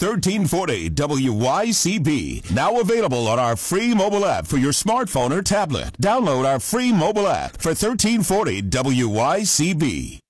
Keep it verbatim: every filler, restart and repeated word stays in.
thirteen forty W Y C B. Now available on our free mobile app for your smartphone or tablet. Download our free mobile app for thirteen forty W Y C B.